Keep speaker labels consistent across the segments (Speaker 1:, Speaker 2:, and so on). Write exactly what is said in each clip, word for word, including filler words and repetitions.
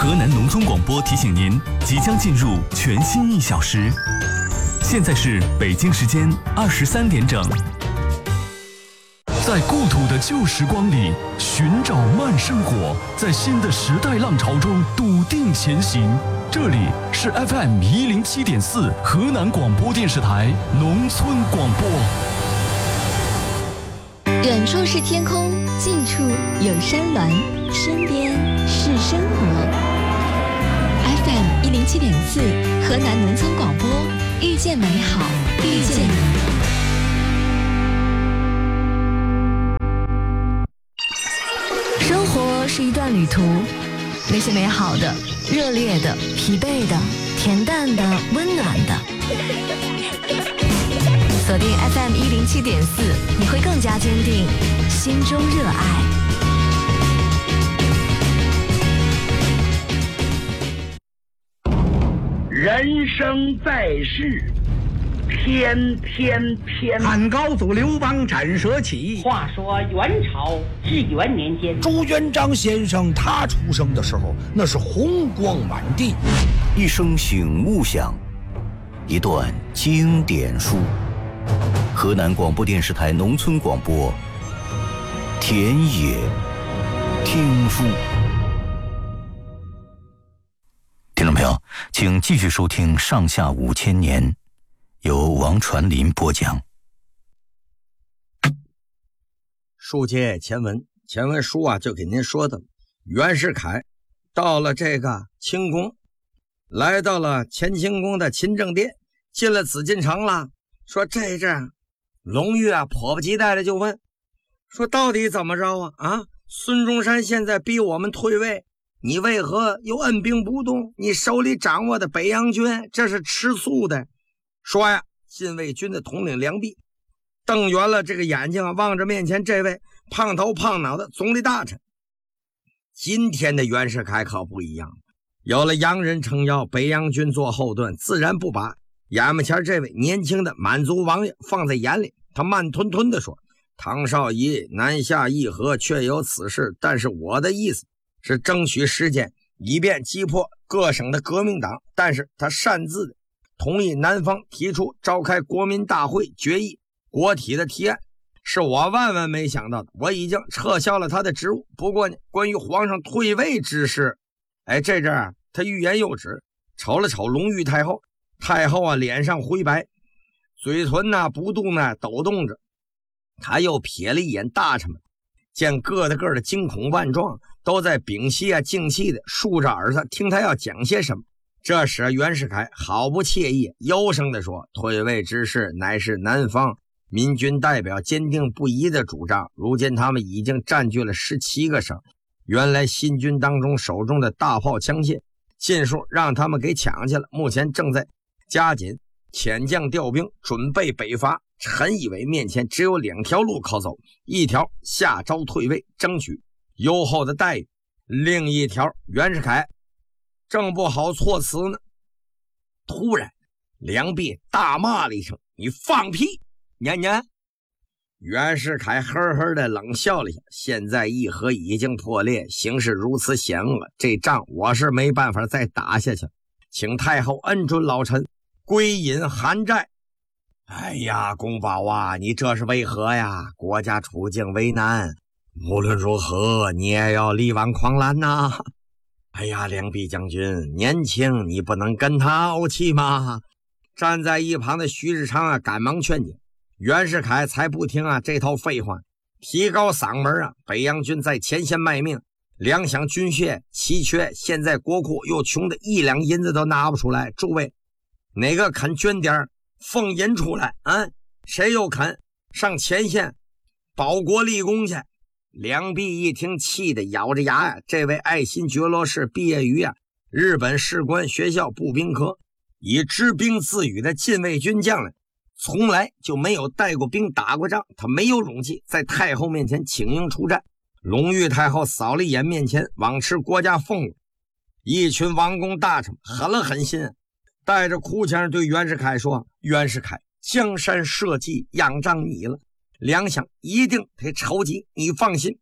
Speaker 1: 河南农村广播提醒您，即将进入全新一小时。现在是北京时间二十三点整。在故土的旧时光里寻找慢生活，在新的时代浪潮中笃定前行。这里是 F M 一零七点四河南广播电视台农村广播。
Speaker 2: 远处是天空，近处有山峦，身边是生活。F M 一零七点四河南农村广播，遇见美好，遇见你。生活是一段旅途，那些美好的、热烈的、疲惫的、恬淡的、温暖的。锁定 F M 一零七点四，你会更加坚定心中热爱。
Speaker 3: 人生在世，天天天。
Speaker 4: 汉高祖刘邦斩蛇起。
Speaker 3: 话说元朝至元年间，
Speaker 5: 朱元璋先生他出生的时候，那是红光满地。
Speaker 6: 一声醒悟响，一段经典书。河南广播电视台农村广播，田野听书。听众朋友，请继续收听《上下五千年》，由王传林播讲。
Speaker 4: 书接前文，前文书啊就给您说的，袁世凯到了这个清宫，来到了乾清宫的勤政殿，进了紫禁城了。说这阵隆裕啊迫不及待的就问，说到底怎么着啊？啊，孙中山现在逼我们退位，你为何又按兵不动？你手里掌握的北洋军，这是吃素的。说呀，禁卫军的统领梁弼瞪圆了这个眼睛啊，望着面前这位胖头胖脑的总理大臣。今天的袁世凯可不一样，有了洋人撑腰，北洋军做后盾，自然不把眼门前这位年轻的满族王爷放在眼里。他慢吞吞地说，唐绍仪南下议和确有此事，但是我的意思是争取时间，以便击破各省的革命党。但是他擅自的同意南方提出召开国民大会决议国体的提案，是我万万没想到的。我已经撤销了他的职务。不过呢，关于皇上退位之事，哎，这阵啊，他欲言又止，瞅了瞅隆裕太后。太后啊，脸上灰白，嘴唇呐、啊、不动呢抖动着。他又瞥了一眼大臣们，见个的个的惊恐万状，都在屏息啊静气的竖着耳朵听他要讲些什么。这时袁世凯毫不惬意，幽声地说，退位之事乃是南方民军代表坚定不移的主张，如今他们已经占据了十七个省，原来新军当中手中的大炮枪械尽数让他们给抢去了，目前正在加紧遣将调兵，准备北伐。臣以为面前只有两条路可走，一条下诏退位，争取优厚的待遇，另一条袁世凯正不好措辞呢。突然梁弼大骂了一声，你放屁！年年袁世凯呵呵的冷笑了一下，现在议和已经破裂，形势如此险恶，这仗我是没办法再打下去，请太后恩准老臣归隐韩寨。哎呀，公宝啊，你这是为何呀？国家处境为难，无论如何你也要力挽狂澜呐、啊！哎呀，梁弼将军年轻，你不能跟他怄气吗？站在一旁的徐世昌啊赶忙劝解，袁世凯才不听啊这套废话，提高嗓门啊，北洋军在前线卖命，粮饷军械奇缺，现在国库又穷的一两银子都拿不出来，诸位哪个肯捐点俸银出来啊？谁又肯上前线保国立功去？梁弼一听，气得咬着牙呀、啊！这位爱新觉罗氏毕业于啊日本士官学校步兵科，以知兵自语的禁卫军将领，从来就没有带过兵打过仗，他没有勇气在太后面前请缨出战。隆裕太后扫了一眼面前枉吃国家俸禄一群王公大臣，狠了狠心，带着哭腔对袁世凯说，袁世凯，江山社稷仰仗你了，粮饷一定得筹集，你放心，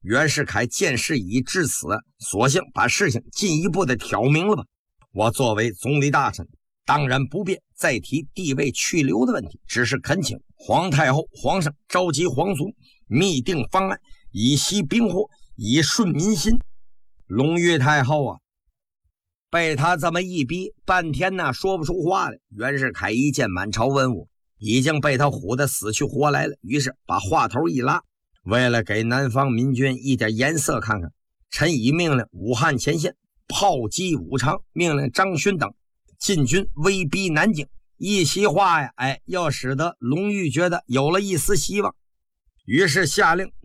Speaker 4: 袁世凯见事已至此，索性把事情进一步的挑明了吧。我作为总理大臣，当然不便再提地位去留的问题，只是恳请皇太后、皇上召集皇族，密定方案，以息兵祸，以顺民心。隆裕太后啊，被他这么一逼，半天呢说不出话来。袁世凯一见满朝文武已经被他唬得死去活来了，于是把话头一拉，为了给南方民军一点颜色看看，臣已命令武汉前线炮击武昌，命令张勋等进军威逼南京。一席话呀，哎，又使得隆裕觉得有了一丝希望，于是下令